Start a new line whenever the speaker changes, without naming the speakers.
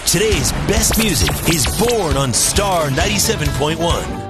Today's best music is born on Star 97.1.